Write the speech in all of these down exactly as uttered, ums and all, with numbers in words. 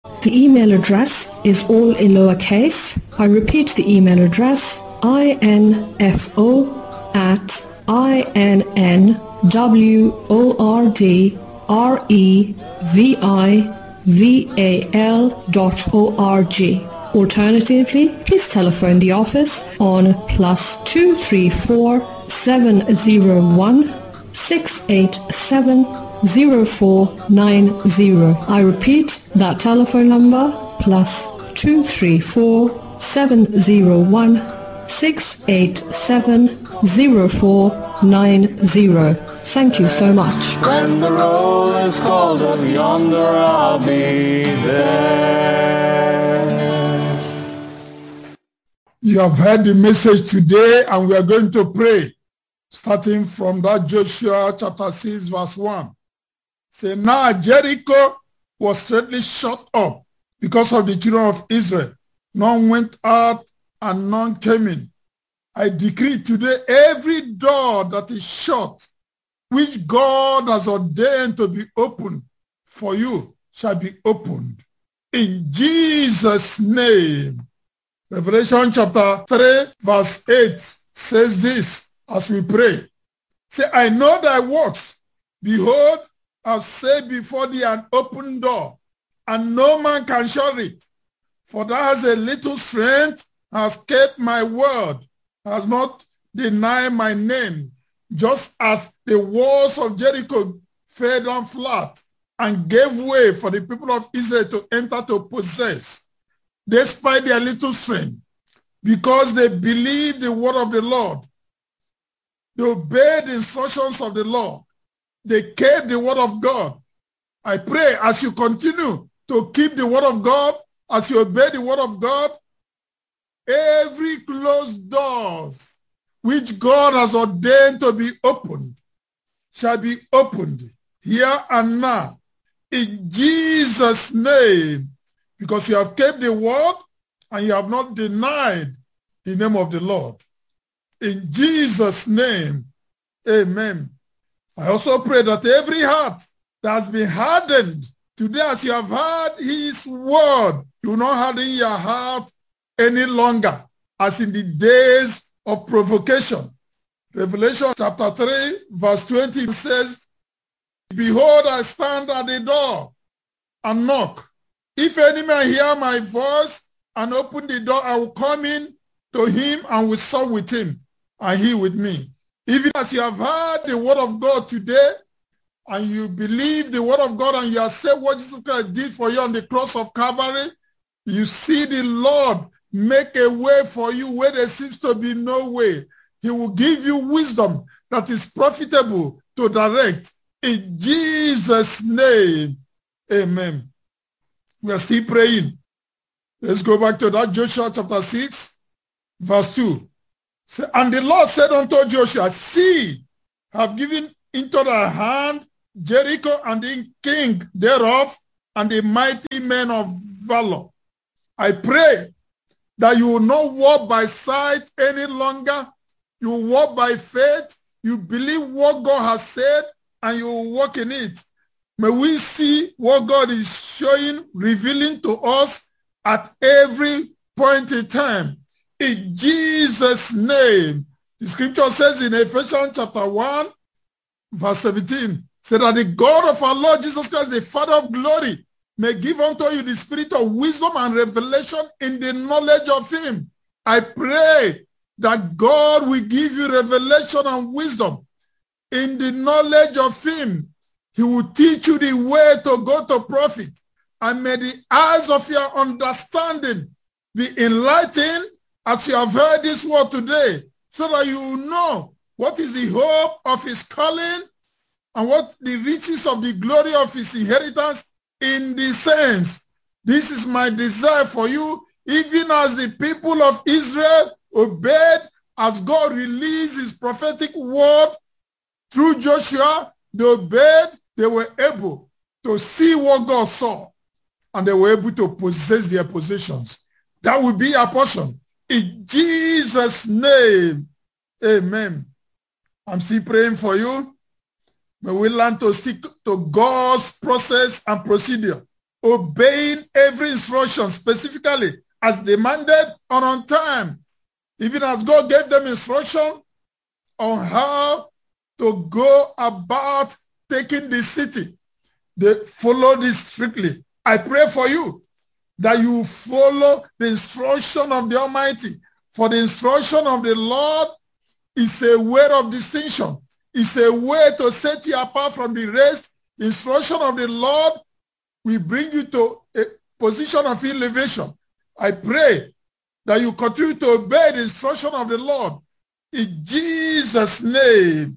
The email address is all in lowercase. I repeat the email address, info at inwardrevival dot org. Alternatively, please telephone the office on plus two three four seven zero one six eight seven zero four nine zero. I repeat that telephone number, plus two three four seven zero one six eight seven zero four nine zero. Thank you so much. When the roll is called up yonder, I'll be there. You have heard the message today, and we are going to pray, starting from that Joshua chapter six, verse one. Say, now Jericho was straightly shut up because of the children of Israel. None went out and none came in. I decree today every door that is shut, which God has ordained to be opened for you, shall be opened. In Jesus' name. Revelation chapter three, verse eight says this as we pray. Say, I know thy works. Behold, I've set before thee an open door, and no man can shut it. For thou hast a little strength, hast kept my word, has not denied my name, just as the walls of Jericho fell down flat and gave way for the people of Israel to enter to possess, despite their little strength, because they believed the word of the Lord. They obeyed the instructions of the Lord. They kept the word of God. I pray as you continue to keep the word of God, as you obey the word of God, every closed doors which God has ordained to be opened shall be opened here and now in Jesus' name, because you have kept the word and you have not denied the name of the Lord. In Jesus' name, amen. I also pray that every heart that has been hardened today, as you have heard his word, you will not harden your heart any longer, as in the days of provocation. Revelation chapter three, verse twenty says, behold, I stand at the door and knock. If any man hear my voice and open the door, I will come in to him and will sup with him, and he with me. Even as you have heard the word of God today, and you believe the word of God, and you accept what Jesus Christ did for you on the cross of Calvary, you see the Lord make a way for you where there seems to be no way. He will give you wisdom that is profitable to direct. In Jesus' name, amen. We are still praying. Let's go back to that Joshua chapter six, verse two. And the Lord said unto Joshua, see, I have given into thy hand Jericho and the king thereof and the mighty men of valor. I pray that you will not walk by sight any longer. You will walk by faith. You believe what God has said and you will walk in it. May we see what God is showing, revealing to us at every point in time. In Jesus' name. The scripture says in Ephesians chapter one, verse seventeen, say that the God of our Lord Jesus Christ, the Father of glory, may give unto you the spirit of wisdom and revelation in the knowledge of him. I pray that God will give you revelation and wisdom in the knowledge of him. He will teach you the way to go to profit. And may the eyes of your understanding be enlightened as you have heard this word today, so that you will know what is the hope of his calling and what the riches of the glory of his inheritance in the saints. This is my desire for you, even as the people of Israel obeyed as God released his prophetic word through Joshua. They obeyed, they were able to see what God saw, and they were able to possess their possessions. That will be our portion. In Jesus' name, amen. I'm still praying for you. May we learn to stick to God's process and procedure. obeying every instruction, specifically as demanded and on time. Even as God gave them instruction on how to go about taking the city, they followed it strictly. I pray for you that you follow the instruction of the Almighty. For the instruction of the Lord is a way of distinction. It's a way to set you apart from the rest. The instruction of the Lord will bring you to a position of elevation. I pray that you continue to obey the instruction of the Lord. In Jesus' name,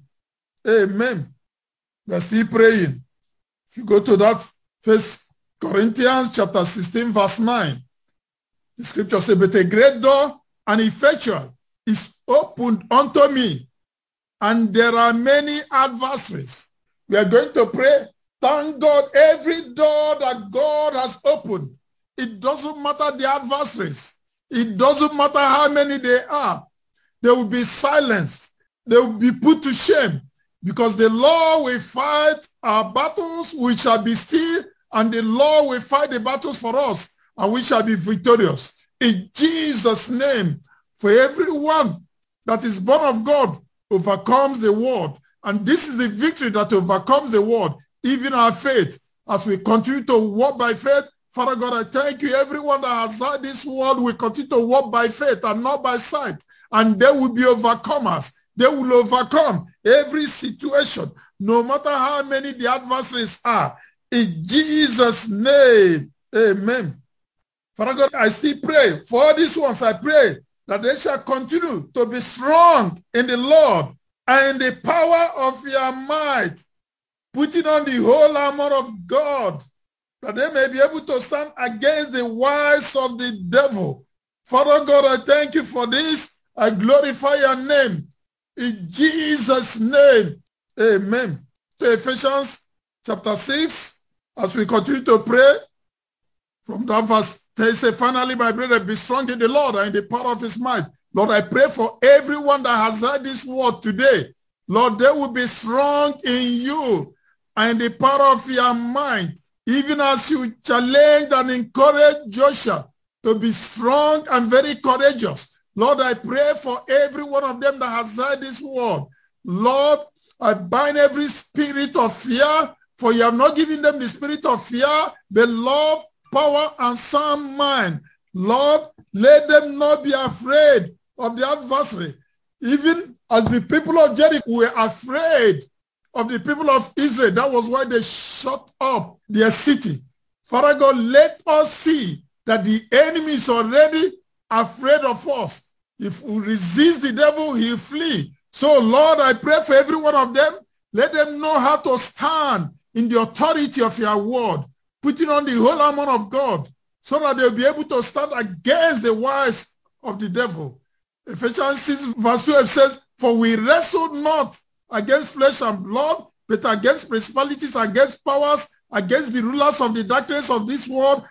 amen. We're still praying. If you go to that First Corinthians chapter sixteen, verse nine, the scripture says, but a great door and effectual is opened unto me, and there are many adversaries. We are going to pray. Thank God, every door that God has opened, it doesn't matter the adversaries. It doesn't matter how many they are. They will be silenced. They will be put to shame, because the Lord will fight our battles, we shall be still, and the Lord will fight the battles for us, and we shall be victorious. In Jesus' name, for everyone that is born of God overcomes the world. And this is the victory that overcomes the world, even our faith. As we continue to walk by faith, Father God, I thank you. Everyone that has heard this word will continue to walk by faith and not by sight. And they will be overcomers. They will overcome every situation, no matter how many the adversaries are. In Jesus' name, amen. Father God, I still pray for all these ones. I pray that they shall continue to be strong in the Lord and in the power of your might, putting on the whole armor of God, that they may be able to stand against the wiles of the devil. Father God, I thank you for this. I glorify your name. In Jesus' name, amen. To Ephesians chapter six, as we continue to pray, from that verse, they say, finally, my brother, be strong in the Lord and in the power of his might. Lord, I pray for everyone that has heard this word today. Lord, they will be strong in you and in the power of your might, even as you challenge and encourage Joshua to be strong and very courageous. Lord, I pray for every one of them that has heard this word. Lord, I bind every spirit of fear, for you have not given them the spirit of fear, but love, power, and sound mind. Lord, let them not be afraid of the adversary. Even as the people of Jericho were afraid of the people of Israel, that was why they shut up their city. Father God, let us see that the enemy is already afraid of us. If we resist the devil, he'll flee. So, Lord, I pray for every one of them. Let them know how to stand in the authority of your word, putting on the whole armor of God, so that they'll be able to stand against the wiles of the devil. Ephesians six verse twelve says, for we wrestle not against flesh and blood, but against principalities, against powers, against the rulers of the darkness of this world,